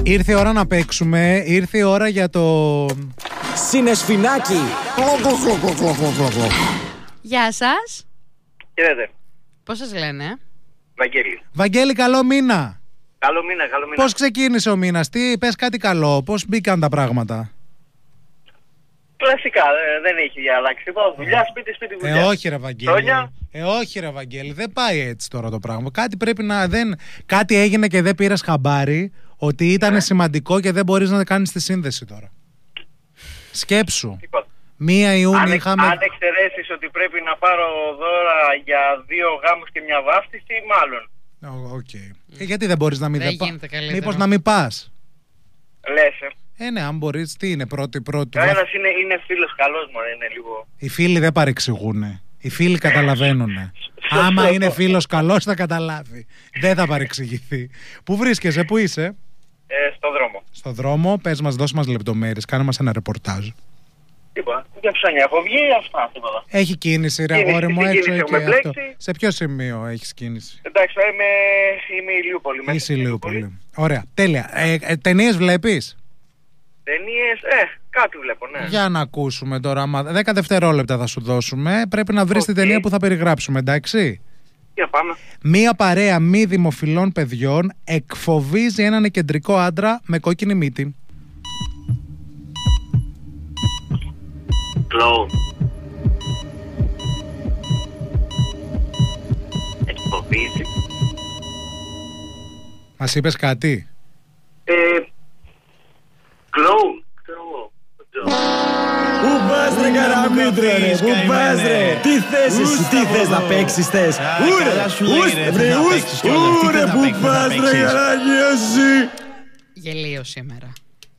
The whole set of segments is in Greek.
Ήρθε η ώρα να παίξουμε. Ήρθε η ώρα για το Συνεσφινάκι. Γεια σας. Χαίρετε. Πώς σας λένε? Βαγγέλη. Βαγγέλη, καλό μήνα. Καλό μήνα. Πώς ξεκίνησε ο μήνας? Πες κάτι καλό. Πώς μπήκαν τα πράγματα? Κλασικά, δεν έχει αλλάξει. Δουλειά, σπίτι, δουλειά. Όχι ρε Βαγγέλη. Χρόνια. Όχι ρε Βαγγέλη. Δεν πάει έτσι τώρα το πράγμα. Κάτι πρέπει να... Κάτι έγινε και δεν πήρες χαμπάρι ότι ήταν σημαντικό και δεν μπορείς να κάνεις τη σύνδεση τώρα. Σκέψου. 1 Ιούνιου είχαμε... Αν εξαιρέσεις ότι πρέπει να πάρω δώρα για 2 γάμους και μια βάφτιση, μάλλον. Γιατί δεν μπορείς να μην δεν γίνεται καλύτερο. Μήπως να μην πας? Λες, ναι, αν μπορείς. Τι είναι πρώτη. Ένας είναι φίλος καλός μου, είναι λίγο... Οι φίλοι δεν παρεξηγούνε. Οι φίλοι καταλαβαίνουνε. Άμα είναι φίλος καλός θα καταλάβει. Δεν θα παρεξηγηθεί. Πού βρίσκεσαι, πού είσαι? Στο δρόμο. Στο δρόμο, πες μας, δώσ' μας λεπτομέρειες. Κάνε μας ένα ρεπορτάζ. Τίποτα. Για ψώνια έχω βγει, αυτά, τίποτα. Έχει κίνηση ρε αγόρι μου, έξω έχουμε και αυτό. μπλέξει. Σε ποιο σημείο έχεις κίνηση? Εντάξει, είμαι Ηλιούπολη. Είσαι Ηλιούπολη. Ωραία, τέλεια. Ταινίες βλέπεις? Ταινίες, κάτι βλέπω, ναι. Για να ακούσουμε τώρα. 10 δευτερόλεπτα θα σου δώσουμε. Πρέπει να βρεις την ταινία που θα περιγράψουμε, εντάξει? Για πάμε. Μία παρέα μη δημοφιλών παιδιών εκφοβίζει έναν κεντρικό άντρα με κόκκινη μύτη. Κλόουν. Εκφοβίζει. Μας είπες κάτι? Κλόουν. Πού πας ρε καραμίτρε ρε, πού πας ρε? Τι θες εσύ, τι θες να παίξεις θες? Ούρε, πού πας ρε καραγιά εσύ? Γελίο σήμερα.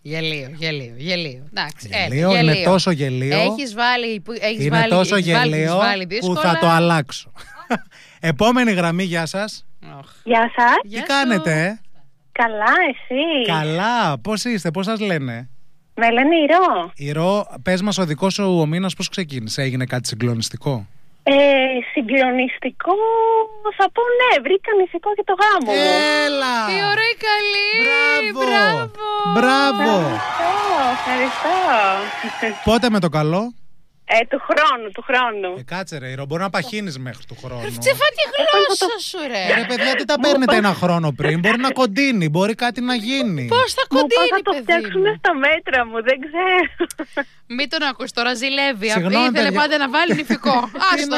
Γελίο. Εντάξει, γελίο, είναι τόσο γελίο. Είναι τόσο γελίο που θα το αλλάξω. Επόμενη γραμμή, γεια σας. Γεια σας. Τι κάνετε? Καλά, εσύ? Καλά, πώς είστε, πώς σας λένε? Με λένε Ηρώ. Ηρώ, πες μας ο δικός σου ο μήνας πώς ξεκίνησε, έγινε κάτι συγκλονιστικό? Συγκλονιστικό θα πω ναι, βρήκα νηφικό και το γάμο μου. Έλα! Τι ωραία καλή! Μπράβο! Ευχαριστώ. Πότε με το καλό? Του χρόνου. Κάτσε ρε Ηρώ, μπορεί να παχύνεις μέχρι του χρόνου. Τσεφά τη γλώσσα σου ρε! Ρε παιδιά, τι τα παίρνετε ένα χρόνο πριν? Μπορεί να κοντίνει, μπορεί κάτι να γίνει. Πώς θα κοντίνει, θα το παιδί φτιάξουν μου? στα μέτρα μου, δεν ξέρω. Μην τον ακούς τώρα, ζηλεύει. Συγγνώμη, Ήθελε παιδιά. πάντα να βάλει νηφικό. Άστο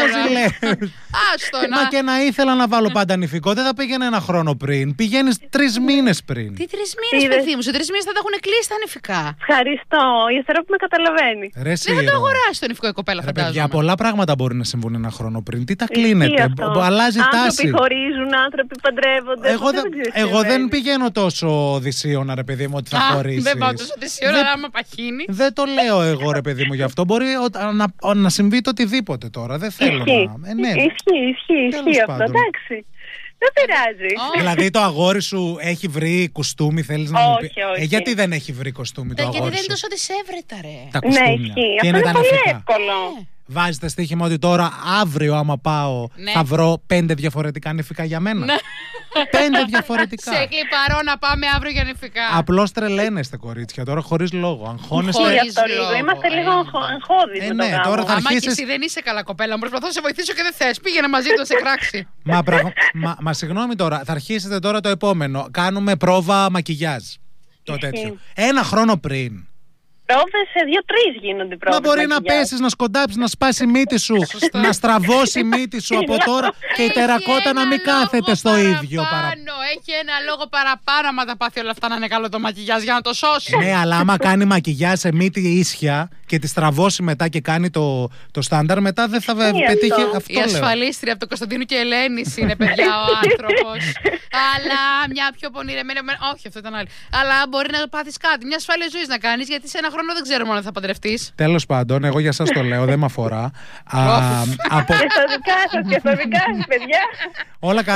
να. Μα και να ήθελα να βάλω πάντα νηφικό, δεν θα πήγαινε ένα χρόνο πριν. Πηγαίνεις 3 μήνες πριν. Τι 3 μήνες, παιδί μου? Σε 3 μήνες θα τα έχουν κλείσει τα νηφικά. Ευχαριστώ, η Εθερό που με καταλαβαίνει. Ρε, Δεν θα το αγοράσει το νηφικό η κοπέλα, ρε φαντάζομαι. παιδιά, πολλά πράγματα μπορεί να συμβούν ένα χρόνο πριν. Τι τα κλείνετε, αλλάζει τάση. Άνθρωποι χωρίζουν, άνθρωποι παντρεύονται. Εγώ δεν πηγαίνω τόσο οδυσσίωνα, ρε παιδί μου, ότι θα χωρίσεις. Δεν πάω τόσο οδυσσίωνα, άμα παχύνει. Δεν το λέω εγώ, ρε παιδί μου, γι' αυτό. Μπορεί να συμβεί το οτιδήποτε τώρα. Δεν θέλω να. Ναι. Ισχύει αυτό, εντάξει. Δεν πειράζει. Δηλαδή το αγόρι σου έχει βρει κουστούμι, θέλεις να μου πει? Όχι. Γιατί δεν έχει βρει κουστούμι το αγόρι σου? Γιατί δεν είναι τόσο δυσέβρετα, ρε. Τα κουστούμια. Ναι, ισχύει. Και Αυτό είναι πολύ νηφικά. εύκολο. Βάζετε στοίχημα ότι τώρα αύριο άμα πάω θα βρω 5 διαφορετικά νηφικά για μένα? 5 διαφορετικά. Σε κλιπαρώ να πάμε αύριο για νηφικά. Απλώς τρελαίνεστε κορίτσια τώρα χωρίς λόγο. Αγχώνεστε. Είμαστε λίγο αγχώδεις με το γάμο. Τώρα θα Άμα και αρχίσεις... εσύ δεν είσαι καλά κοπέλα, μου προσπαθώ να σε βοηθήσω και δεν θες. Πήγαινε μαζί του να σε κράξει. Μα συγγνώμη τώρα, θα αρχίσετε τώρα το επόμενο. Κάνουμε πρόβα μακιγιάζ. Το τέτοιο. Ένα χρόνο πριν. Πρόβες σε 2-3 γίνονται πρόβες. Μα μπορεί να πέσεις, να σκοντάψεις, να σπάσει η μύτη σου, να στραβώσει η μύτη σου από τώρα και η τερακότα να μην κάθεται στο ίδιο παραπάνω. Έχει ένα λόγο παραπάνω άμα τα πάθει όλα αυτά να είναι καλό το μακιγιάζ για να το σώσει. Ναι, αλλά άμα κάνει μακιγιάζ σε μύτη ίσια και τη στραβώσει μετά και κάνει το στάνταρ, μετά δεν θα πετύχει αυτό. Η ασφαλίστρια από το Κωνσταντίνου και Ελένης είναι, παιδιά, ο άνθρωπος. Αλλά μια πιο πονηρεμένη. Όχι, αυτό ήταν άλλη. Αλλά μπορεί να πάθεις κάτι, μια ασφάλεια ζωής να κάνεις, γιατί σε ένα χρόνο δεν ξέρουμε αν θα παντρευτείς. Τέλος πάντων, εγώ για σας το λέω, δεν με αφορά. Και στα δικά σας, παιδιά. Όλα